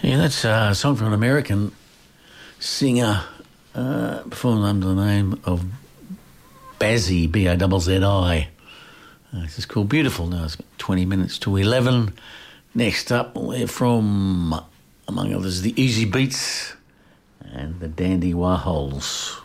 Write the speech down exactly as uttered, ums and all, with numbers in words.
Yeah, that's uh, a song from an American singer uh, performed under the name of Bazzi, B A Z Z I. Uh, this is called Beautiful. Now it's got twenty minutes to eleven. Next up, we're from, among others, the Easy Beats and the Dandy Warhols.